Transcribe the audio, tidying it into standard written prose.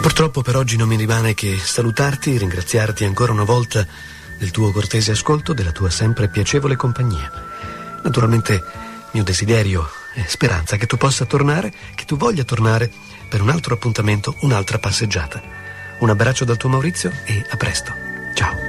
Purtroppo per oggi non mi rimane che salutarti, ringraziarti ancora una volta del tuo cortese ascolto, della tua sempre piacevole compagnia. Naturalmente mio desiderio e speranza che tu possa tornare, che tu voglia tornare per un altro appuntamento, un'altra passeggiata. Un abbraccio dal tuo Maurizio e a presto. Ciao.